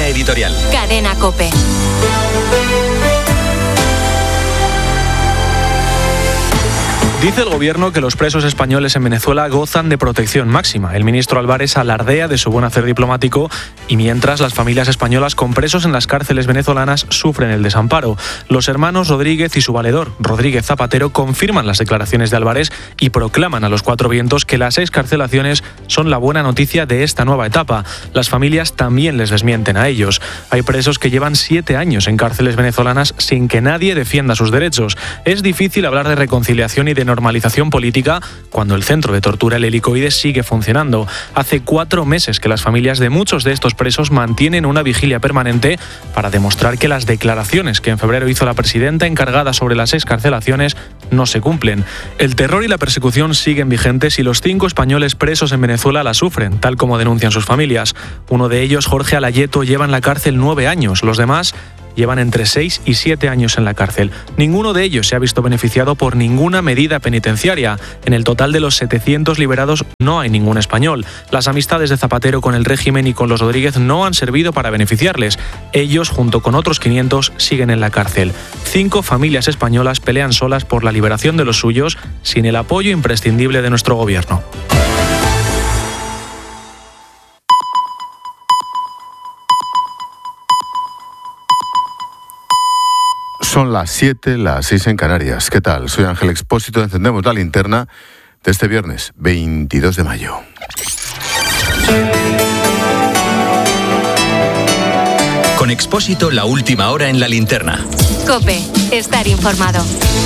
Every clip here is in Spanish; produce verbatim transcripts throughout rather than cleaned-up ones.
editorial. Cadena COPE. Dice el gobierno que los presos españoles en Venezuela gozan de protección máxima. El ministro Álvarez alardea de su buen hacer diplomático y mientras las familias españolas con presos en las cárceles venezolanas sufren el desamparo. Los hermanos Rodríguez y su valedor, Rodríguez Zapatero, confirman las declaraciones de Álvarez y proclaman a los cuatro vientos que las excarcelaciones son la buena noticia de esta nueva etapa. Las familias también les desmienten a ellos. Hay presos que llevan siete años en cárceles venezolanas sin que nadie defienda sus derechos. Es difícil hablar de reconciliación y de normalización política cuando el centro de tortura El Helicoide sigue funcionando. Hace cuatro meses que las familias de muchos de estos presos mantienen una vigilia permanente para demostrar que las declaraciones que en febrero hizo la presidenta encargada sobre las excarcelaciones no se cumplen. El terror y la persecución siguen vigentes y los cinco españoles presos en Venezuela la sufren, tal como denuncian sus familias. Uno de ellos, Jorge Alayeto, lleva en la cárcel nueve años. Los demás llevan entre seis y siete años en la cárcel. Ninguno de ellos se ha visto beneficiado por ninguna medida penitenciaria. En el total de los setecientos liberados no hay ningún español. Las amistades de Zapatero con el régimen y con los Rodríguez no han servido para beneficiarles. Ellos, junto con otros quinientos, siguen en la cárcel. Cinco familias españolas pelean solas por la liberación de los suyos sin el apoyo imprescindible de nuestro gobierno. Son las siete, las seis en Canarias. ¿Qué tal? Soy Ángel Expósito. Encendemos la linterna de este viernes, veintidós de mayo. Con Expósito, la última hora en la linterna. COPE. Estar informado.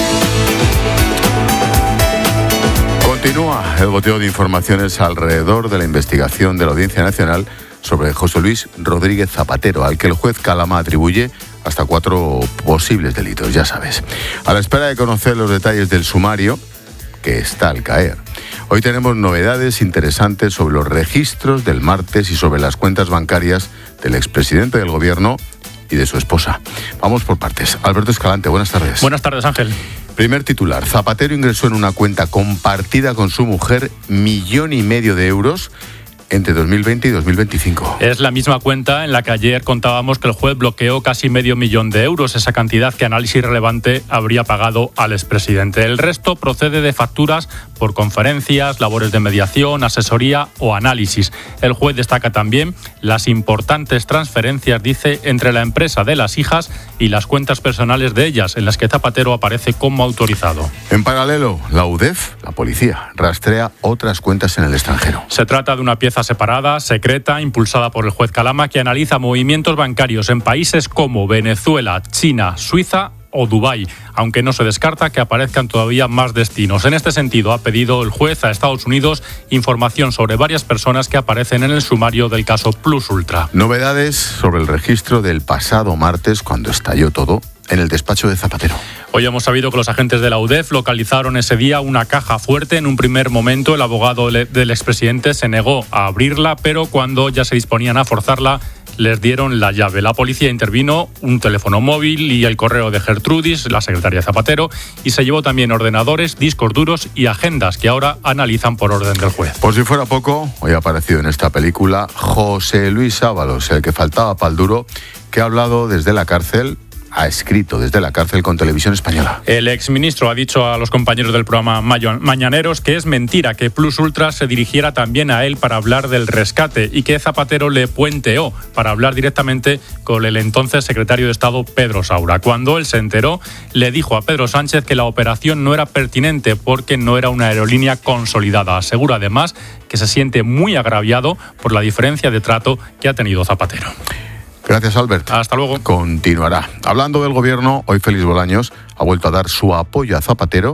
Continúa el goteo de informaciones alrededor de la investigación de la Audiencia Nacional sobre José Luis Rodríguez Zapatero, al que el juez Calama atribuye hasta cuatro posibles delitos, ya sabes. A la espera de conocer los detalles del sumario, que está al caer. Hoy tenemos novedades interesantes sobre los registros del martes y sobre las cuentas bancarias del expresidente del gobierno y de su esposa. Vamos por partes. Alberto Escalante, buenas tardes. Buenas tardes, Ángel. Primer titular. Zapatero ingresó en una cuenta compartida con su mujer millón y medio de euros entre dos mil veinte y dos mil veinticinco. Es la misma cuenta en la que ayer contábamos que el juez bloqueó casi medio millón de euros, esa cantidad que Análisis Relevante habría pagado al expresidente. El resto procede de facturas por conferencias, labores de mediación, asesoría o análisis. El juez destaca también las importantes transferencias, dice, entre la empresa de las hijas y las cuentas personales de ellas, en las que Zapatero aparece como autorizado. En paralelo, la U D E F, la policía, rastrea otras cuentas en el extranjero. Se trata de una pieza separada, secreta, impulsada por el juez Calama, que analiza movimientos bancarios en países como Venezuela, China, Suiza o Dubái, aunque no se descarta que aparezcan todavía más destinos. En este sentido, ha pedido el juez a Estados Unidos información sobre varias personas que aparecen en el sumario del caso Plus Ultra. Novedades sobre el registro del pasado martes, cuando estalló todo en el despacho de Zapatero. Hoy hemos sabido que los agentes de la U D E F localizaron ese día una caja fuerte. En un primer momento, el abogado del expresidente se negó a abrirla, pero cuando ya se disponían a forzarla, les dieron la llave. La policía intervino, un teléfono móvil y el correo de Gertrudis, la secretaria Zapatero, y se llevó también ordenadores, discos duros y agendas que ahora analizan por orden del juez. Por si fuera poco, hoy ha aparecido en esta película José Luis Ábalos, el que faltaba pa'l duro, que ha hablado desde la cárcel. Ha escrito desde la cárcel con Televisión Española. El exministro ha dicho a los compañeros del programa Mañaneros que es mentira que Plus Ultra se dirigiera también a él para hablar del rescate y que Zapatero le puenteó para hablar directamente con el entonces secretario de Estado Pedro Saura. Cuando él se enteró, le dijo a Pedro Sánchez que la operación no era pertinente porque no era una aerolínea consolidada. Asegura además que se siente muy agraviado por la diferencia de trato que ha tenido Zapatero. Gracias, Albert. Hasta luego. Continuará. Hablando del gobierno, hoy Félix Bolaños ha vuelto a dar su apoyo a Zapatero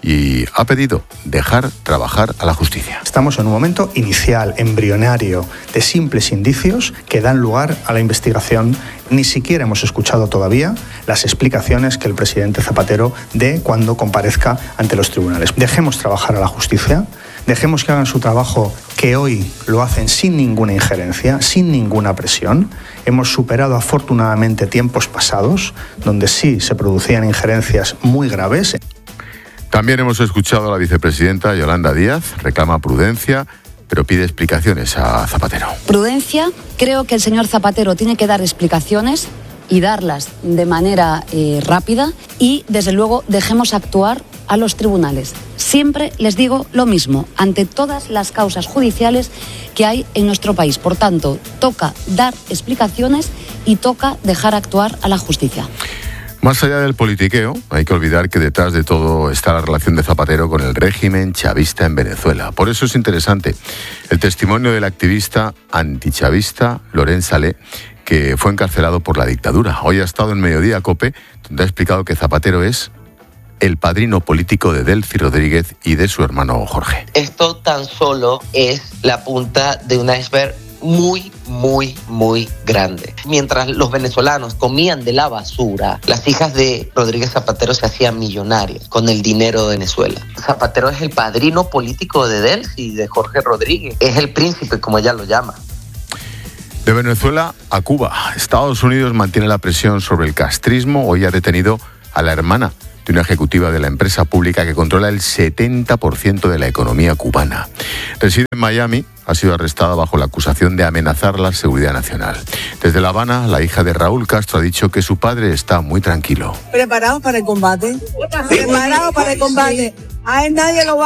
y ha pedido dejar trabajar a la justicia. Estamos en un momento inicial, embrionario, de simples indicios que dan lugar a la investigación. Ni siquiera hemos escuchado todavía las explicaciones que el presidente Zapatero dé cuando comparezca ante los tribunales. Dejemos trabajar a la justicia. Dejemos que hagan su trabajo, que hoy lo hacen sin ninguna injerencia, sin ninguna presión. Hemos superado afortunadamente tiempos pasados, donde sí se producían injerencias muy graves. También hemos escuchado a la vicepresidenta Yolanda Díaz, reclama prudencia, pero pide explicaciones a Zapatero. Prudencia, creo que el señor Zapatero tiene que dar explicaciones y darlas de manera eh, rápida y, desde luego, dejemos actuar a los tribunales. Siempre les digo lo mismo, ante todas las causas judiciales que hay en nuestro país. Por tanto, toca dar explicaciones y toca dejar actuar a la justicia. Más allá del politiqueo, hay que olvidar que detrás de todo está la relación de Zapatero con el régimen chavista en Venezuela. Por eso es interesante el testimonio del activista antichavista Lorenz Salé, que fue encarcelado por la dictadura. Hoy ha estado en Mediodía COPE, donde ha explicado que Zapatero es el padrino político de Delcy Rodríguez y de su hermano Jorge. Esto tan solo es la punta de un iceberg muy, muy, muy grande. Mientras los venezolanos comían de la basura, las hijas de Rodríguez Zapatero se hacían millonarias con el dinero de Venezuela. Zapatero es el padrino político de Delcy y de Jorge Rodríguez. Es el príncipe, como ella lo llama. De Venezuela a Cuba, Estados Unidos mantiene la presión sobre el castrismo. Hoy ha detenido a la hermana de una ejecutiva de la empresa pública que controla el setenta por ciento de la economía cubana. Reside en Miami, ha sido arrestada bajo la acusación de amenazar la seguridad nacional. Desde La Habana, la hija de Raúl Castro ha dicho que su padre está muy tranquilo. ¿Preparados para el combate? ¿Preparados para el combate? A él nadie lo va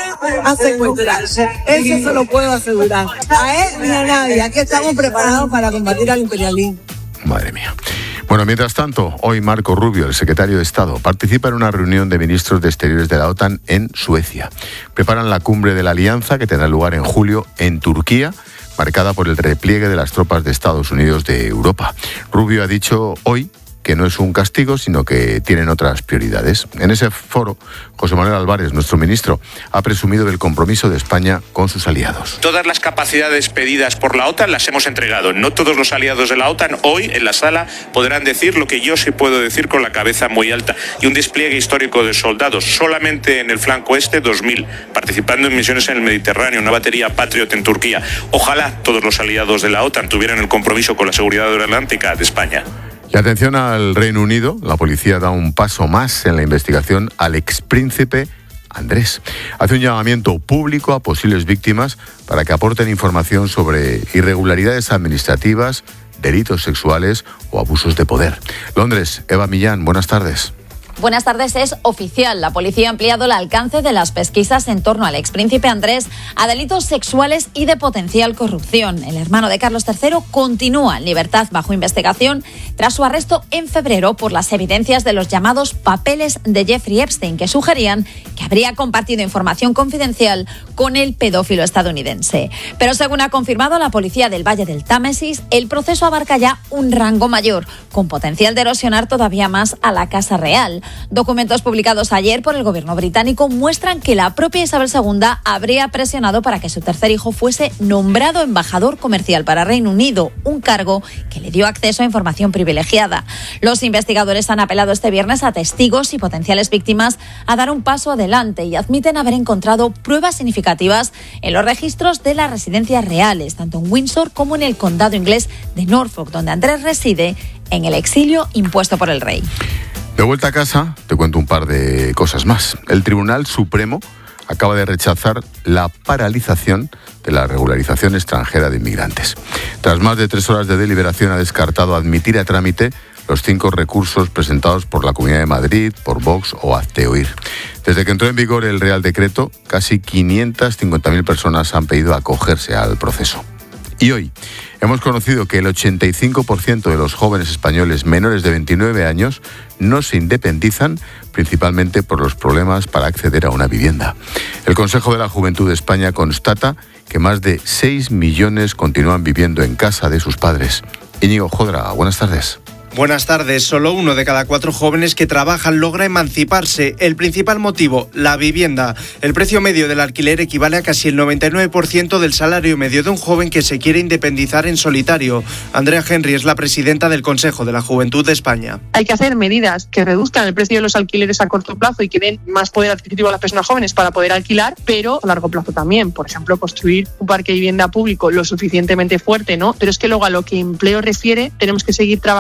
a secuestrar. Eso se lo puedo asegurar. A él ni a nadie. Aquí estamos preparados para combatir al imperialismo. Madre mía. Bueno, mientras tanto, hoy Marco Rubio, el secretario de Estado, participa en una reunión de ministros de Exteriores de la OTAN en Suecia. Preparan la cumbre de la Alianza, que tendrá lugar en julio en Turquía, marcada por el repliegue de las tropas de Estados Unidos de Europa. Rubio ha dicho hoy que no es un castigo, sino que tienen otras prioridades. En ese foro, José Manuel Álvarez, nuestro ministro, ha presumido del compromiso de España con sus aliados. Todas las capacidades pedidas por la OTAN las hemos entregado. No todos los aliados de la OTAN hoy en la sala podrán decir lo que yo sí puedo decir con la cabeza muy alta. Y un despliegue histórico de soldados, solamente en el flanco este, dos mil, participando en misiones en el Mediterráneo, una batería Patriot en Turquía. Ojalá todos los aliados de la OTAN tuvieran el compromiso con la seguridad aeronáutica de España. Y atención al Reino Unido, la policía da un paso más en la investigación al expríncipe Andrés. Hace un llamamiento público a posibles víctimas para que aporten información sobre irregularidades administrativas, delitos sexuales o abusos de poder. Londres, Eva Millán, buenas tardes. Buenas tardes, es oficial. La policía ha ampliado el alcance de las pesquisas en torno al expríncipe Andrés a delitos sexuales y de potencial corrupción. El hermano de Carlos tercero continúa en libertad bajo investigación tras su arresto en febrero por las evidencias de los llamados papeles de Jeffrey Epstein, que sugerían que habría compartido información confidencial con el pedófilo estadounidense. Pero según ha confirmado la policía del Valle del Támesis, el proceso abarca ya un rango mayor, con potencial de erosionar todavía más a la Casa Real. Documentos publicados ayer por el gobierno británico muestran que la propia Isabel segunda habría presionado para que su tercer hijo fuese nombrado embajador comercial para Reino Unido, un cargo que le dio acceso a información privilegiada. Los investigadores han apelado este viernes a testigos y potenciales víctimas a dar un paso adelante y admiten haber encontrado pruebas significativas en los registros de las residencias reales, tanto en Windsor como en el condado inglés de Norfolk, donde Andrés reside en el exilio impuesto por el rey. De vuelta a casa, te cuento un par de cosas más. El Tribunal Supremo acaba de rechazar la paralización de la regularización extranjera de inmigrantes. Tras más de tres horas de deliberación, ha descartado admitir a trámite los cinco recursos presentados por la Comunidad de Madrid, por Vox o Hazte Oír. Desde que entró en vigor el Real Decreto, casi quinientas cincuenta mil personas han pedido acogerse al proceso. Y hoy hemos conocido que el ochenta y cinco por ciento de los jóvenes españoles menores de veintinueve años no se independizan, principalmente por los problemas para acceder a una vivienda. El Consejo de la Juventud de España constata que más de seis millones continúan viviendo en casa de sus padres. Íñigo Jodra, buenas tardes. Buenas tardes. Solo uno de cada cuatro jóvenes que trabajan logra emanciparse. El principal motivo, la vivienda. El precio medio del alquiler equivale a casi el noventa y nueve por ciento del salario medio de un joven que se quiere independizar en solitario. Andrea Henry es la presidenta del Consejo de la Juventud de España. Hay que hacer medidas que reduzcan el precio de los alquileres a corto plazo y que den más poder adquisitivo a las personas jóvenes para poder alquilar, pero a largo plazo también. Por ejemplo, construir un parque de vivienda público lo suficientemente fuerte, ¿no? Pero es que luego a lo que empleo refiere, tenemos que seguir trabajando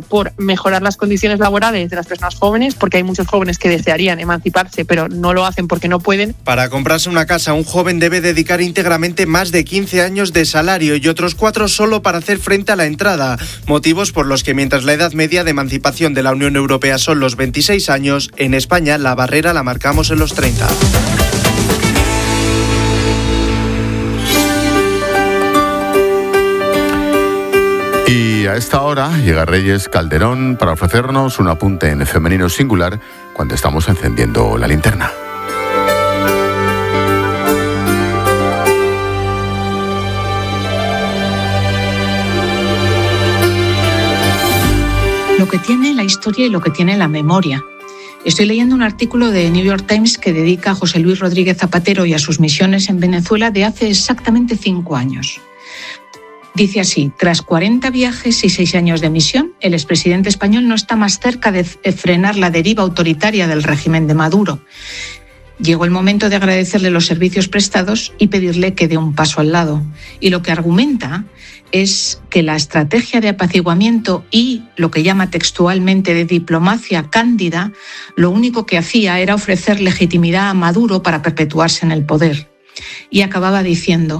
por mejorar las condiciones laborales de las personas jóvenes, porque hay muchos jóvenes que desearían emanciparse, pero no lo hacen porque no pueden. Para comprarse una casa, un joven debe dedicar íntegramente más de quince años de salario y otros cuatro solo para hacer frente a la entrada. Motivos por los que mientras la edad media de emancipación de la Unión Europea son los veintiséis años, en España la barrera la marcamos en los treinta. Y a esta hora llega Reyes Calderón para ofrecernos un apunte en femenino singular cuando estamos encendiendo la linterna. Lo que tiene la historia y lo que tiene la memoria. Estoy leyendo un artículo de New York Times que dedica a José Luis Rodríguez Zapatero y a sus misiones en Venezuela de hace exactamente cinco años. Dice así: tras cuarenta viajes y seis años de misión, el expresidente español no está más cerca de frenar la deriva autoritaria del régimen de Maduro. Llegó el momento de agradecerle los servicios prestados y pedirle que dé un paso al lado. Y lo que argumenta es que la estrategia de apaciguamiento y lo que llama textualmente de diplomacia cándida, lo único que hacía era ofrecer legitimidad a Maduro para perpetuarse en el poder. Y acababa diciendo: